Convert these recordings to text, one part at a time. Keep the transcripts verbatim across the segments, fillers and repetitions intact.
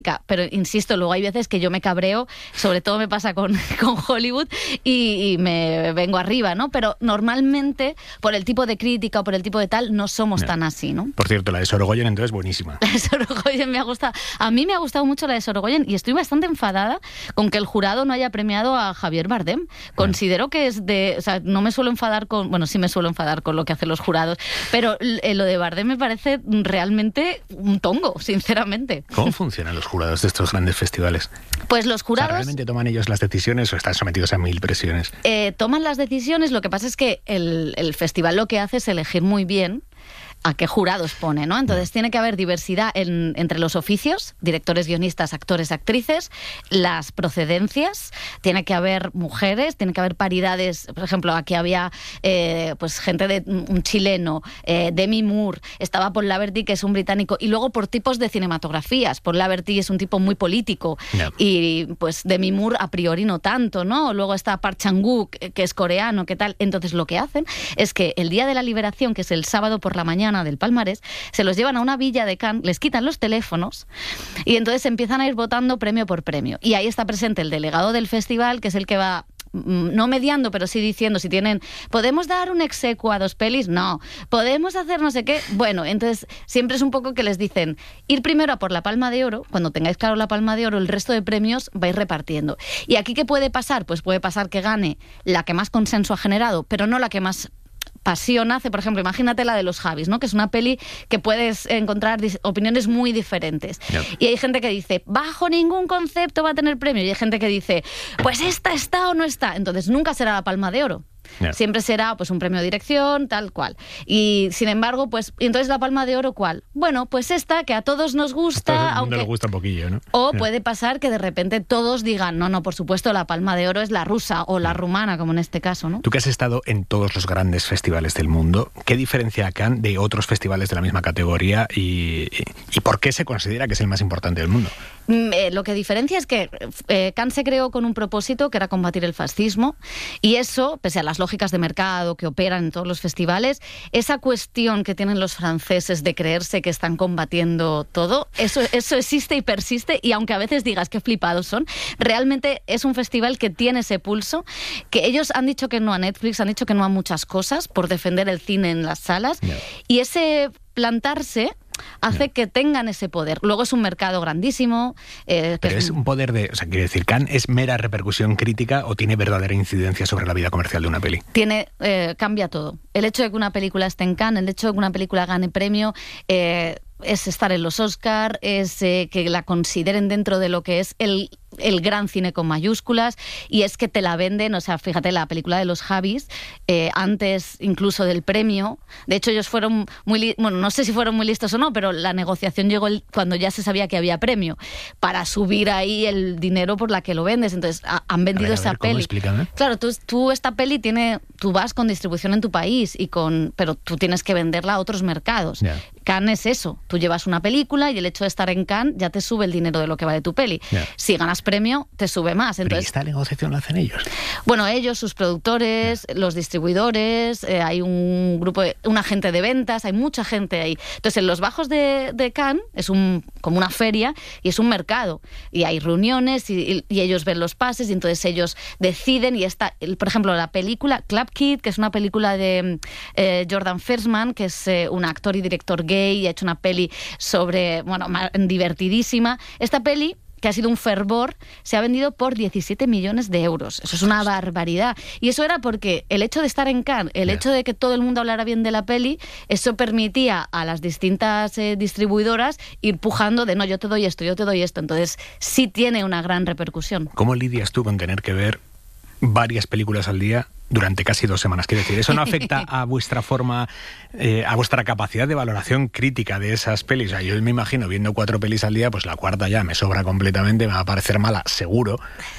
Pero insisto, luego hay veces que yo me cabreo, sobre todo me pasa con, con Hollywood y, y me vengo arriba, ¿no? Pero normalmente, por el tipo de crítica o por el tipo de tal, no somos no. tan así, ¿no? Por cierto, la de Sorogoyen entonces buenísima. La de Sorogoyen me ha gustado. A mí me ha gustado mucho la de Sorogoyen y estoy bastante enfadada con que el jurado no haya premiado a Javier Bardem. Considero que es de... O sea, no me suelo enfadar con... Bueno, sí me suelo enfadar con lo que hacen los jurados, pero eh, lo de Bardem me parece realmente un tongo, sinceramente. ¿Cómo funcionan los jurados de estos grandes festivales? Pues los jurados... O sea, ¿realmente toman ellos las decisiones o están sometidos a mil presiones? Eh, toman las decisiones, lo que pasa es que el, el festival lo que hace es elegir muy bien a qué jurados pone, ¿no? Entonces tiene que haber diversidad en, entre los oficios, directores, guionistas, actores, actrices, las procedencias, tiene que haber mujeres, tiene que haber paridades. Por ejemplo, aquí había eh, pues gente de un chileno, eh, Demi Moore, estaba Paul Laverty, que es un británico, y luego por tipos de cinematografías. Paul Laverty es un tipo muy político, yeah. y pues Demi Moore a priori no tanto, ¿no? Luego está Park Chan-wook, que es coreano, ¿qué tal? Entonces lo que hacen es que el día de la liberación, que es el sábado por la mañana del palmarés, se los llevan a una villa de Cannes, les quitan los teléfonos y entonces empiezan a ir votando premio por premio. Y ahí está presente el delegado del festival, que es el que va no mediando, pero sí diciendo si tienen, ¿podemos dar un exequo a dos pelis? No. ¿Podemos hacer no sé qué? Bueno, entonces siempre es un poco que les dicen ir primero a por la Palma de Oro. Cuando tengáis claro la Palma de Oro, el resto de premios vais repartiendo. ¿Y aquí qué puede pasar? Pues puede pasar que gane la que más consenso ha generado, pero no la que más pasión hace. Por ejemplo, imagínate la de los Javis, ¿no? Que es una peli que puedes encontrar opiniones muy diferentes. Yep. Y hay gente que dice, bajo ningún concepto va a tener premio. Y hay gente que dice, pues esta está o no está. Entonces nunca será la Palma de Oro. Yeah. Siempre será pues un premio de dirección, tal cual. Y sin embargo, pues, entonces la Palma de Oro, ¿cuál? Bueno, pues esta, que a todos nos gusta. A todo el mundo aunque le gusta un poquillo, ¿no? O yeah. puede pasar que de repente todos digan, no, no, por supuesto, la Palma de Oro es la rusa o la rumana, como en este caso, ¿no? Tú que has estado en todos los grandes festivales del mundo, ¿qué diferencia Cannes de otros festivales de la misma categoría y, y, y por qué se considera que es el más importante del mundo? Eh, lo que diferencia es que eh, Cannes se creó con un propósito que era combatir el fascismo, y eso, pese a las lógicas de mercado que operan en todos los festivales, esa cuestión que tienen los franceses de creerse que están combatiendo todo, eso, eso existe y persiste, y aunque a veces digas qué flipados son, realmente es un festival que tiene ese pulso, que ellos han dicho que no a Netflix, han dicho que no a muchas cosas por defender el cine en las salas, no. y ese plantarse hace que tengan ese poder. Luego es un mercado grandísimo. Eh, Pero es un poder de... O sea, quiere decir, ¿Cannes es mera repercusión crítica o tiene verdadera incidencia sobre la vida comercial de una peli? Tiene... Eh, cambia todo. El hecho de que una película esté en Cannes, el hecho de que una película gane premio... Eh, es estar en los Oscar, es eh, que la consideren dentro de lo que es el, el gran cine con mayúsculas, y es que te la venden, o sea, fíjate, la película de los Javis, eh, antes incluso del premio, de hecho ellos fueron muy, li- bueno, no sé si fueron muy listos o no, pero la negociación llegó el, cuando ya se sabía que había premio, para subir ahí el dinero por la que lo vendes, entonces a, han vendido a ver, a esa ver, ¿cómo? peli. Explícame. Claro, tú, tú esta peli tiene, tú vas con distribución en tu país, y con, pero tú tienes que venderla a otros mercados. Yeah. Cannes es eso, tú llevas una película y el hecho de estar en Cannes ya te sube el dinero de lo que va de tu peli. Yeah. Si ganas premio, te sube más. Entonces, ¿pero esta negociación la hacen ellos? Bueno, ellos, sus productores, yeah. los distribuidores, eh, hay un grupo, de, un agente de ventas, hay mucha gente ahí. Entonces, en los bajos de, de Cannes es un, como una feria y es un mercado. Y hay reuniones y, y, y ellos ven los pases y entonces ellos deciden. Y está, por ejemplo, la película Club Kid, que es una película de eh, Jordan Fersman, que es eh, un actor y director gay, y ha hecho una peli sobre, bueno, divertidísima. Esta peli, que ha sido un fervor, se ha vendido por diecisiete millones de euros. Eso es una barbaridad. Y eso era porque el hecho de estar en Cannes, el yeah. hecho de que todo el mundo hablara bien de la peli, eso permitía a las distintas eh, distribuidoras ir pujando de no, yo te doy esto, yo te doy esto. Entonces sí tiene una gran repercusión. ¿Cómo lidias tú con tener que ver varias películas al día durante casi dos semanas? Quiero decir, ¿eso no afecta a vuestra forma, eh, a vuestra capacidad de valoración crítica de esas pelis? O sea, yo me imagino viendo cuatro pelis al día, pues la cuarta ya me sobra completamente, me va a parecer mala, seguro.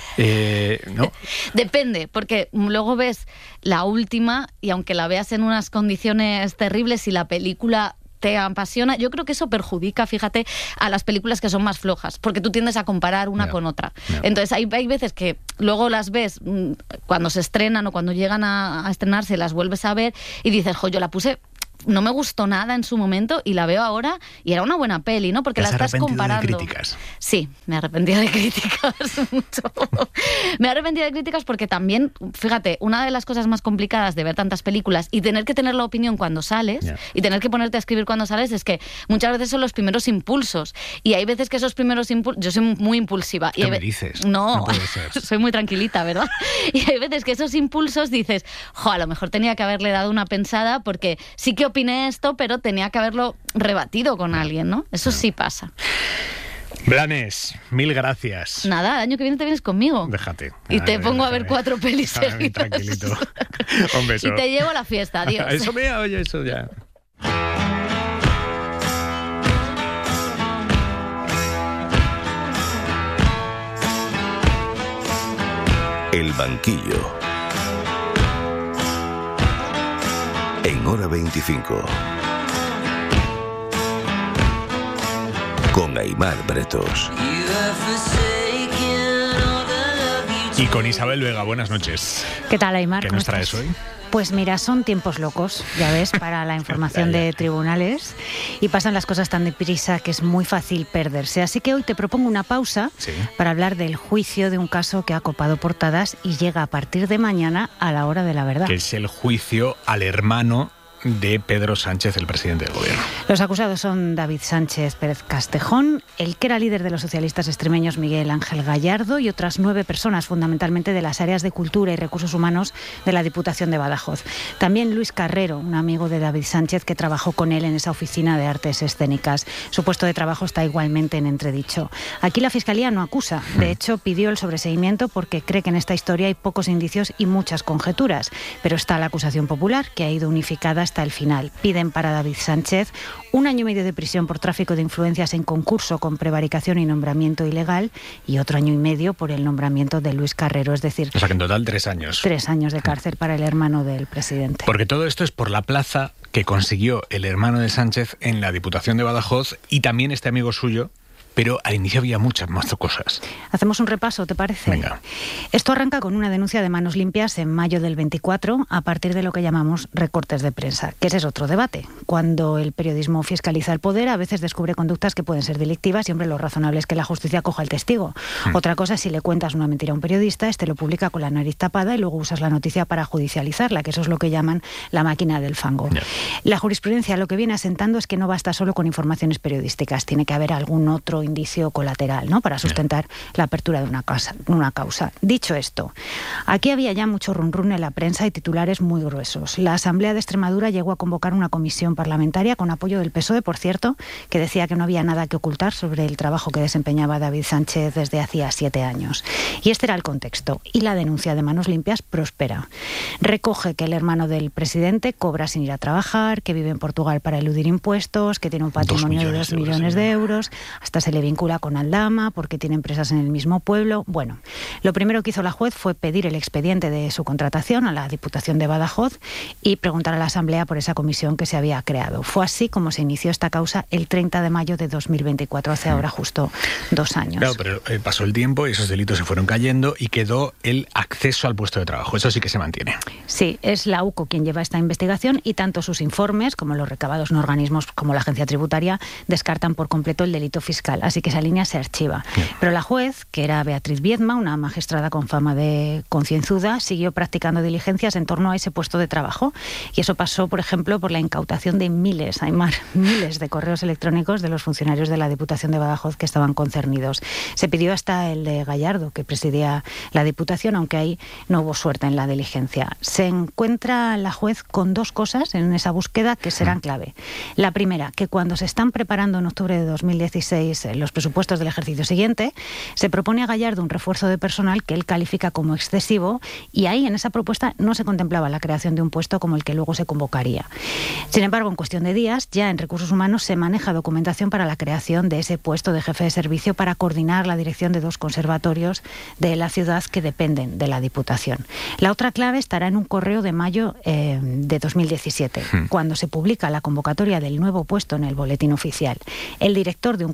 Eh, ¿no? Depende, porque luego ves la última y aunque la veas en unas condiciones terribles, y la película te apasiona, yo creo que eso perjudica, fíjate, a las películas que son más flojas, porque tú tiendes a comparar una yeah. con otra. Yeah. Entonces hay, hay veces que luego las ves cuando se estrenan o cuando llegan a, a estrenarse, las vuelves a ver y dices, jo, yo la puse no me gustó nada en su momento y la veo ahora y era una buena peli, ¿no? Porque la estás comparando. ¿Te has arrepentido de críticas? Sí, me he arrepentido de críticas mucho. Me he arrepentido de críticas porque también, fíjate, una de las cosas más complicadas de ver tantas películas y tener que tener la opinión cuando sales yeah. y tener que ponerte a escribir cuando sales es que muchas veces son los primeros impulsos y hay veces que esos primeros impulsos... Yo soy muy impulsiva. ¿Qué y me dices? No, no puede ser. Soy muy tranquilita, ¿verdad? Y hay veces que esos impulsos dices, jo, a lo mejor tenía que haberle dado una pensada porque sí que opiné esto, pero tenía que haberlo rebatido con alguien, ¿no? Eso sí pasa. Blanes, mil gracias. Nada, el año que viene te vienes conmigo. Déjate. Y te ver, pongo déjame. a ver cuatro pelis seguidas. Tranquilito. Un beso. Y te llevo a la fiesta, adiós. Eso me oye, eso ya. El banquillo. En Hora veinticinco. Con Aimar Bretos. Y con Isabel Vega, buenas noches. ¿Qué tal, Aimar? ¿Qué nos traes hoy? Pues mira, son tiempos locos, ya ves, para la información de tribunales y pasan las cosas tan deprisa que es muy fácil perderse. Así que hoy te propongo una pausa sí. para hablar del juicio de un caso que ha copado portadas y llega a partir de mañana a la hora de la verdad. Que es el juicio al hermano de Pedro Sánchez, el presidente del gobierno. Los acusados son David Sánchez Pérez Castejón, el que era líder de los socialistas extremeños Miguel Ángel Gallardo y otras nueve personas, fundamentalmente de las áreas de cultura y recursos humanos de la Diputación de Badajoz. También Luis Carrero, un amigo de David Sánchez que trabajó con él en esa oficina de artes escénicas. Su puesto de trabajo está igualmente en entredicho. Aquí la Fiscalía no acusa, de hecho pidió el sobreseimiento porque cree que en esta historia hay pocos indicios y muchas conjeturas, pero está la acusación popular que ha ido unificada hasta el final. Piden para David Sánchez un año y medio de prisión por tráfico de influencias en concurso con prevaricación y nombramiento ilegal y otro año y medio por el nombramiento de Luis Carrero, es decir... O sea que en total tres años. Tres años de cárcel para el hermano del presidente. Porque todo esto es por la plaza que consiguió el hermano de Sánchez en la Diputación de Badajoz y también este amigo suyo. Pero al inicio había muchas más cosas. Hacemos un repaso, ¿te parece? Venga. Esto arranca con una denuncia de Manos Limpias en mayo del veinticuatro a partir de lo que llamamos recortes de prensa, que ese es otro debate. Cuando el periodismo fiscaliza el poder, a veces descubre conductas que pueden ser delictivas y, hombre, lo razonable es que la justicia coja el testigo. Hmm. Otra cosa es si le cuentas una mentira a un periodista, este lo publica con la nariz tapada y luego usas la noticia para judicializarla, que eso es lo que llaman la máquina del fango. Yeah. La jurisprudencia lo que viene asentando es que no basta solo con informaciones periodísticas, tiene que haber algún otro indicio colateral, ¿no?, para sustentar la apertura de una causa, una causa. Dicho esto, aquí había ya mucho run run en la prensa y titulares muy gruesos. La Asamblea de Extremadura llegó a convocar una comisión parlamentaria con apoyo del P S O E, por cierto, que decía que no había nada que ocultar sobre el trabajo que desempeñaba David Sánchez desde hacía siete años. Y este era el contexto. Y la denuncia de Manos Limpias prospera. Recoge que el hermano del presidente cobra sin ir a trabajar, que vive en Portugal para eludir impuestos, que tiene un patrimonio de dos millones de euros, hasta se le vincula con Aldama porque tiene empresas en el mismo pueblo. Bueno, lo primero que hizo la juez fue pedir el expediente de su contratación a la Diputación de Badajoz y preguntar a la Asamblea por esa comisión que se había creado. Fue así como se inició esta causa el treinta de mayo de dos mil veinticuatro, hace ahora justo dos años. Claro, pero eh, pasó el tiempo y esos delitos se fueron cayendo y quedó el acceso al puesto de trabajo. Eso sí que se mantiene. Sí, es la U C O quien lleva esta investigación y tanto sus informes como los recabados en organismos como la Agencia Tributaria descartan por completo el delito fiscal. Así que esa línea se archiva. Bien. Pero la juez, que era Beatriz Viedma, una magistrada con fama de concienzuda, siguió practicando diligencias en torno a ese puesto de trabajo. Y eso pasó, por ejemplo, por la incautación de miles, Aimar, miles de correos electrónicos de los funcionarios de la Diputación de Badajoz que estaban concernidos. Se pidió hasta el de Gallardo, que presidía la Diputación, aunque ahí no hubo suerte en la diligencia. Se encuentra la juez con dos cosas en esa búsqueda que serán clave. La primera, que cuando se están preparando en octubre de dos mil dieciséis los presupuestos del ejercicio siguiente, se propone a Gallardo un refuerzo de personal que él califica como excesivo y ahí en esa propuesta no se contemplaba la creación de un puesto como el que luego se convocaría. Sin embargo, en cuestión de días, ya en Recursos Humanos se maneja documentación para la creación de ese puesto de jefe de servicio para coordinar la dirección de dos conservatorios de la ciudad que dependen de la Diputación. La otra clave estará en un correo de mayo eh, de dos mil diecisiete, hmm. cuando se publica la convocatoria del nuevo puesto en el boletín oficial. El director de un conservatorio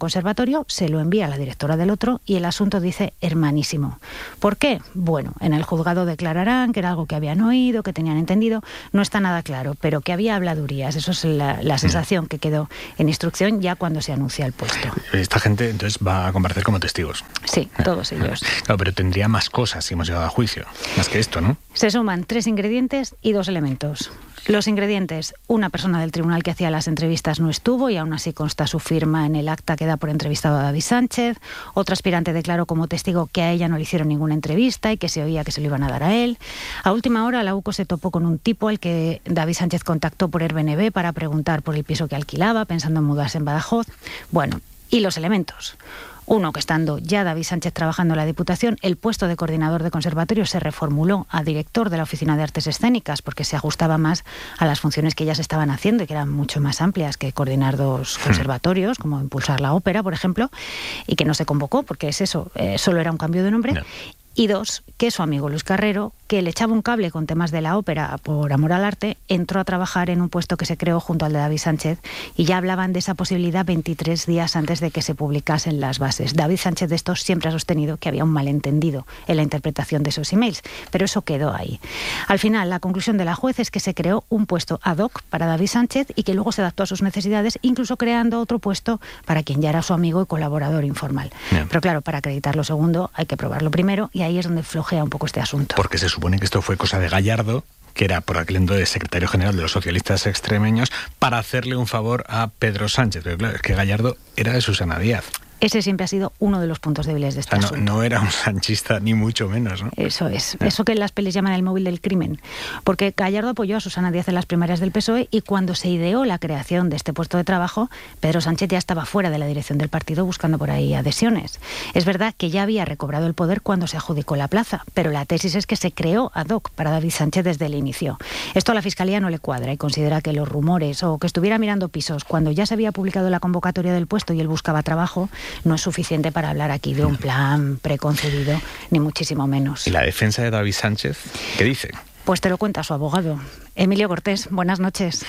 conversatorio, se lo envía a la directora del otro y el asunto dice hermanísimo. ¿Por qué? Bueno, en el juzgado declararán que era algo que habían oído, que tenían entendido, no está nada claro, pero que había habladurías. Eso es la, la sensación que quedó en instrucción ya cuando se anuncia el puesto. Esta gente entonces va a comparecer como testigos. Sí, todos ellos. Claro, pero tendría más cosas si hemos llegado a juicio, más que esto, ¿no? Se suman tres ingredientes y dos elementos. Los ingredientes: una persona del tribunal que hacía las entrevistas no estuvo y aún así consta su firma en el acta que da por entrevistado a David Sánchez. Otra aspirante declaró como testigo que a ella no le hicieron ninguna entrevista y que se oía que se lo iban a dar a él. A última hora la U C O se topó con un tipo al que David Sánchez contactó por Airbnb para preguntar por el piso que alquilaba, pensando en mudarse en Badajoz. Bueno, y los elementos. Uno, que estando ya David Sánchez trabajando en la Diputación, el puesto de coordinador de conservatorio se reformuló a director de la Oficina de Artes Escénicas porque se ajustaba más a las funciones que ellas estaban haciendo y que eran mucho más amplias que coordinar dos conservatorios, como impulsar la ópera, por ejemplo, y que no se convocó porque es eso, eh, solo era un cambio de nombre. No. Y dos, que su amigo Luis Carrero, que le echaba un cable con temas de la ópera por amor al arte, entró a trabajar en un puesto que se creó junto al de David Sánchez y ya hablaban de esa posibilidad veintitrés días antes de que se publicasen las bases. David Sánchez de esto siempre ha sostenido que había un malentendido en la interpretación de esos emails, pero eso quedó ahí. Al final, la conclusión de la juez es que se creó un puesto ad hoc para David Sánchez y que luego se adaptó a sus necesidades, incluso creando otro puesto para quien ya era su amigo y colaborador informal. Bien. Pero claro, para acreditar lo segundo hay que probarlo primero y ahí es donde flojea un poco este asunto. Porque se supone que esto fue cosa de Gallardo, que era por aquel entonces secretario general de los socialistas extremeños, para hacerle un favor a Pedro Sánchez. Pero claro, es que Gallardo era de Susana Díaz. Ese siempre ha sido uno de los puntos débiles de este o sea, asunto. No, no era un sanchista, ni mucho menos, ¿no? Eso es. Ah. Eso que en las pelis llaman el móvil del crimen. Porque Gallardo apoyó a Susana Díaz en las primarias del P S O E y cuando se ideó la creación de este puesto de trabajo, Pedro Sánchez ya estaba fuera de la dirección del partido buscando por ahí adhesiones. Es verdad que ya había recobrado el poder cuando se adjudicó la plaza, pero la tesis es que se creó ad hoc para David Sánchez desde el inicio. Esto a la Fiscalía no le cuadra y considera que los rumores o que estuviera mirando pisos cuando ya se había publicado la convocatoria del puesto y él buscaba trabajo no es suficiente para hablar aquí de un plan preconcebido, ni muchísimo menos. ¿Y la defensa de David Sánchez qué dice? Pues te lo cuenta su abogado. Emilio Cortés, buenas noches.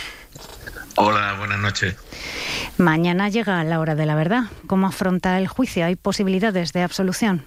Hola, buenas noches. Mañana llega la hora de la verdad. ¿Cómo afronta el juicio? ¿Hay posibilidades de absolución?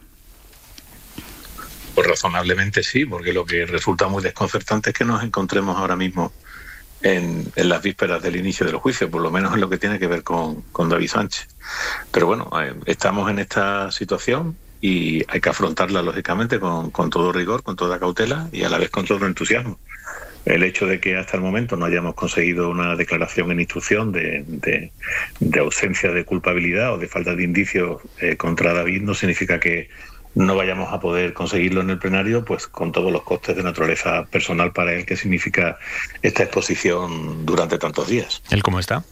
Pues razonablemente sí, porque lo que resulta muy desconcertante es que nos encontremos ahora mismo En, en las vísperas del inicio del juicio, por lo menos en lo que tiene que ver con, con David Sánchez. Pero bueno, eh, estamos en esta situación y hay que afrontarla, lógicamente, con, con todo rigor, con toda cautela y a la vez con todo entusiasmo. El hecho de que hasta el momento no hayamos conseguido una declaración en instrucción de, de, de ausencia de culpabilidad o de falta de indicios eh, contra David no significa que no vayamos a poder conseguirlo en el plenario, pues con todos los costes de naturaleza personal para él que significa esta exposición durante tantos días. ¿Él cómo está?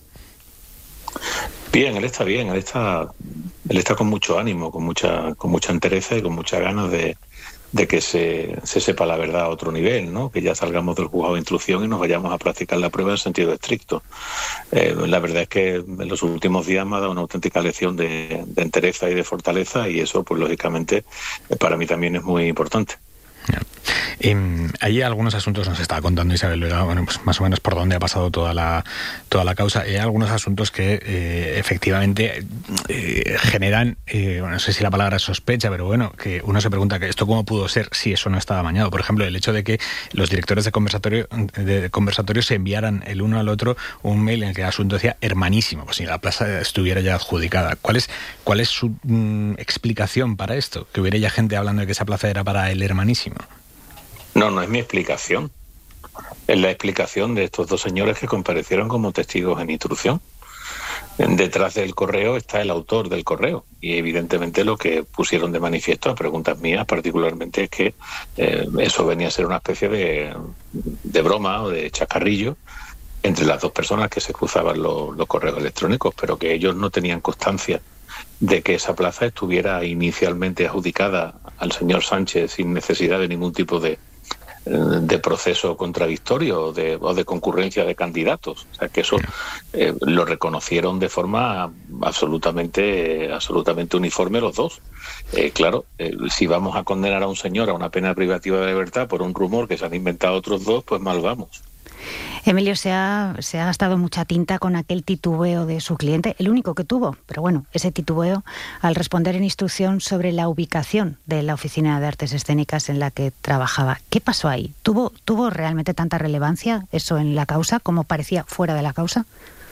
Bien, él está bien, él está, él está con mucho ánimo, con mucha, con mucha entereza y con muchas ganas de, de que se, se sepa la verdad a otro nivel, ¿no? Que ya salgamos del juzgado de instrucción y nos vayamos a practicar la prueba en sentido estricto. Eh, la verdad es que en los últimos días me ha dado una auténtica lección de, de entereza y de fortaleza y eso, pues lógicamente, para mí también es muy importante. Eh, hay algunos asuntos, nos estaba contando Isabel Vega, bueno, pues más o menos por dónde ha pasado toda la toda la causa. Hay algunos asuntos que eh, efectivamente eh, generan, eh, bueno, no sé si la palabra es sospecha, pero bueno, que uno se pregunta que esto cómo pudo ser si eso no estaba amañado. Por ejemplo, el hecho de que los directores de conversatorio de conversatorio se enviaran el uno al otro un mail en el que el asunto decía hermanísimo, pues si la plaza estuviera ya adjudicada. ¿Cuál es cuál es su mm, explicación para esto? Que hubiera ya gente hablando de que esa plaza era para el hermanísimo. No, no es mi explicación. Es la explicación de estos dos señores que comparecieron como testigos en instrucción. Detrás del correo está el autor del correo y evidentemente lo que pusieron de manifiesto a preguntas mías particularmente es que eh, eso venía a ser una especie de, de broma o de chascarrillo entre las dos personas que se cruzaban los, los correos electrónicos, pero que ellos no tenían constancia de que esa plaza estuviera inicialmente adjudicada al señor Sánchez sin necesidad de ningún tipo de de proceso contradictorio o de, o de concurrencia de candidatos. O sea, que eso eh, lo reconocieron de forma absolutamente absolutamente uniforme los dos. Eh, claro, eh, si vamos a condenar a un señor a una pena privativa de libertad por un rumor que se han inventado otros dos, pues mal vamos. Emilio, se ha, se ha gastado mucha tinta con aquel titubeo de su cliente, el único que tuvo, pero bueno, ese titubeo al responder en instrucción sobre la ubicación de la Oficina de Artes Escénicas en la que trabajaba. ¿Qué pasó ahí? ¿Tuvo, tuvo realmente tanta relevancia eso en la causa como parecía fuera de la causa?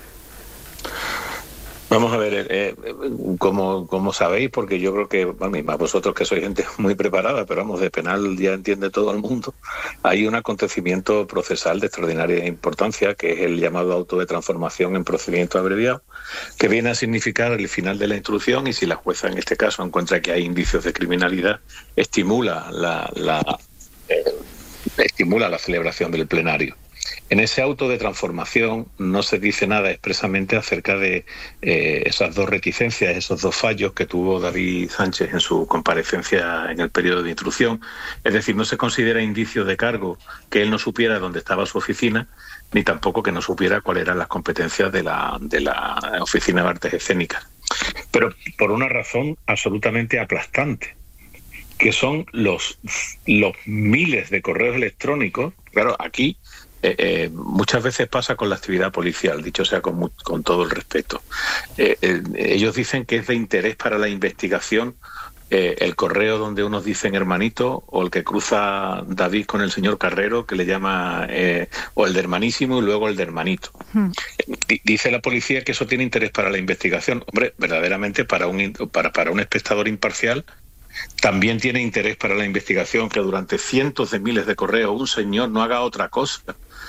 Vamos a ver, eh, eh, como, como sabéis, porque yo creo que, bueno, más vosotros que sois gente muy preparada, pero vamos, de penal ya entiende todo el mundo, hay un acontecimiento procesal de extraordinaria importancia, que es el llamado auto de transformación en procedimiento abreviado, que viene a significar el final de la instrucción, y si la jueza en este caso encuentra que hay indicios de criminalidad, estimula la, la, eh, estimula la celebración del plenario. En ese auto de transformación no se dice nada expresamente acerca de eh, esas dos reticencias, esos dos fallos que tuvo David Sánchez en su comparecencia en el periodo de instrucción. Es decir, no se considera indicio de cargo que él no supiera dónde estaba su oficina, ni tampoco que no supiera cuáles eran las competencias de la, de la Oficina de Artes Escénicas. Pero por una razón absolutamente aplastante, que son los, los miles de correos electrónicos. Claro, aquí Eh, eh, muchas veces pasa con la actividad policial, dicho sea con, con todo el respeto. Eh, eh, ellos dicen que es de interés para la investigación eh, el correo donde unos dicen hermanito, o el que cruza David con el señor Carrero, que le llama, eh, o el de hermanísimo y luego el de hermanito. Hmm. D- dice la policía que eso tiene interés para la investigación. Hombre, verdaderamente para un, para, para un espectador imparcial también tiene interés para la investigación que durante cientos de miles de correos un señor no haga otra cosa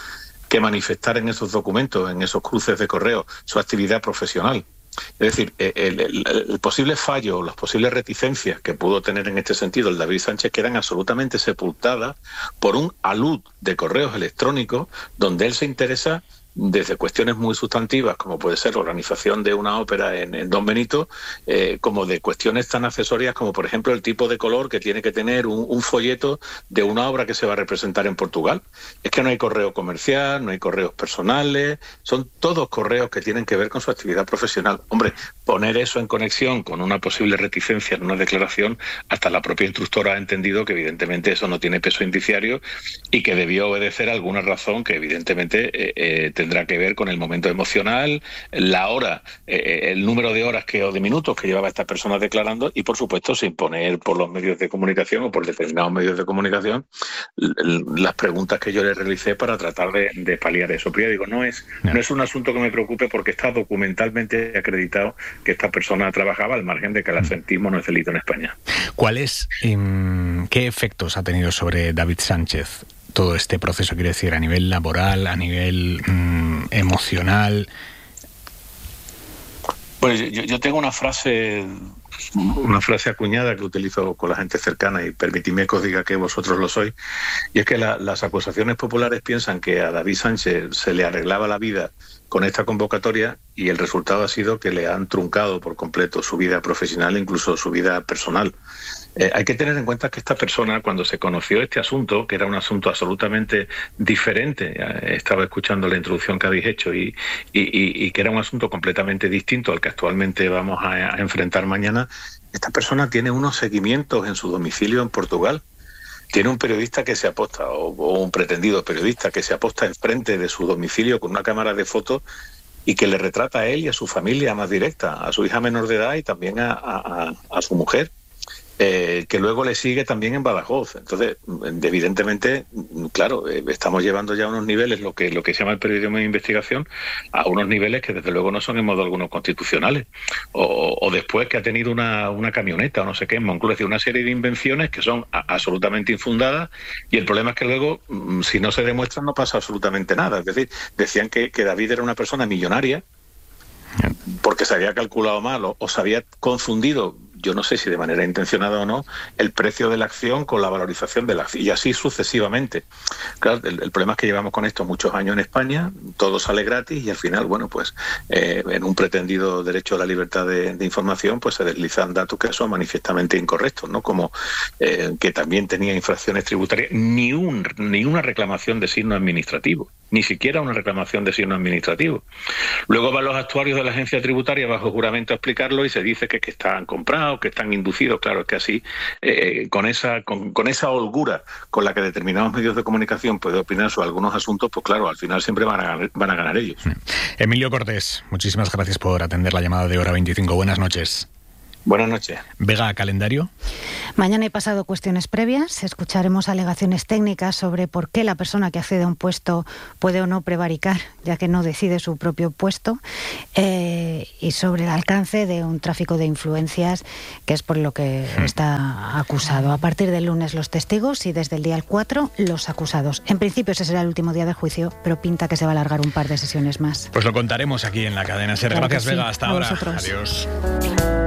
que manifestar en esos documentos, en esos cruces de correo, su actividad profesional. Es decir, el, el, el posible fallo, las posibles reticencias que pudo tener en este sentido el David Sánchez quedan absolutamente sepultadas por un alud de correos electrónicos donde él se interesa desde cuestiones muy sustantivas, como puede ser la organización de una ópera en, en Don Benito, eh, como de cuestiones tan accesorias como, por ejemplo, el tipo de color que tiene que tener un, un folleto de una obra que se va a representar en Portugal. Es que no hay correo comercial, no hay correos personales, son todos correos que tienen que ver con su actividad profesional. Hombre, poner eso en conexión con una posible reticencia en una declaración, hasta la propia instructora ha entendido que evidentemente eso no tiene peso indiciario y que debió obedecer a alguna razón que evidentemente eh, eh, tendrá que ver con el momento emocional, la hora, eh, el número de horas que o de minutos que llevaba esta persona declarando, y por supuesto sin poner por los medios de comunicación o por determinados medios de comunicación las preguntas que yo le realicé para tratar de, de paliar eso. Pero ya digo, no es, no. no es un asunto que me preocupe porque está documentalmente acreditado que esta persona trabajaba al margen de que el absentismo no es delito en España. ¿Cuáles, um, qué efectos ha tenido sobre David Sánchez todo este proceso, quiero decir, a nivel laboral, a nivel mmm, emocional? Pues yo, yo tengo una frase, una frase acuñada que utilizo con la gente cercana, y permitidme que os diga que vosotros lo sois, y es que la, las acusaciones populares piensan que a David Sánchez se le arreglaba la vida con esta convocatoria, y el resultado ha sido que le han truncado por completo su vida profesional e incluso su vida personal. Eh, hay que tener en cuenta que esta persona, cuando se conoció este asunto, que era un asunto absolutamente diferente, eh, estaba escuchando la introducción que habéis hecho, y, y, y, y que era un asunto completamente distinto al que actualmente vamos a, a enfrentar mañana, esta persona tiene unos seguimientos en su domicilio en Portugal. Tiene un periodista que se aposta, o, o un pretendido periodista que se aposta enfrente de su domicilio con una cámara de fotos y que le retrata a él y a su familia más directa, a su hija menor de edad y también a, a, a su mujer, eh, que luego le sigue también en Badajoz. Entonces, evidentemente, claro, eh, estamos llevando ya a unos niveles, lo que, lo que se llama el periodismo de investigación, a unos niveles que desde luego no son en modo alguno constitucionales. O, o después que ha tenido una, una camioneta o no sé qué en Moncloa, es decir, una serie de invenciones que son a, absolutamente infundadas, y el problema es que luego, si no se demuestran, no pasa absolutamente nada. Es decir, decían que, que David era una persona millonaria porque se había calculado mal o, o se había confundido, yo no sé si de manera intencionada o no, el precio de la acción con la valorización de la acción, y así sucesivamente. Claro, el, el problema es que llevamos con esto muchos años en España, todo sale gratis, y al final, bueno, pues eh, en un pretendido derecho a la libertad de, de información, pues se deslizan datos que son manifiestamente incorrectos, ¿no? Como eh, que también tenía infracciones tributarias, ni, un, ni una reclamación de signo administrativo. ni siquiera una reclamación de signo administrativo. Luego van los actuarios de la agencia tributaria bajo juramento a explicarlo y se dice que, que están comprados, que están inducidos. Claro, es que así, eh, con esa con, con esa holgura con la que determinados medios de comunicación pueden opinar sobre algunos asuntos, pues claro, al final siempre van a ganar, van a ganar ellos. Emilio Cortés, muchísimas gracias por atender la llamada de Hora veinticinco. Buenas noches. Buenas noches. Vega, calendario. Mañana he pasado cuestiones previas. Escucharemos alegaciones técnicas sobre por qué la persona que accede a un puesto puede o no prevaricar, ya que no decide su propio puesto, eh, y sobre el alcance de un tráfico de influencias, que es por lo que está acusado. A partir del lunes los testigos y desde el día cuatro los acusados. En principio ese será el último día del juicio, pero pinta que se va a alargar un par de sesiones más. Pues lo contaremos aquí en la cadena SER. Claro Gracias, que sí. Vega. Hasta A ahora. vosotros. Adiós.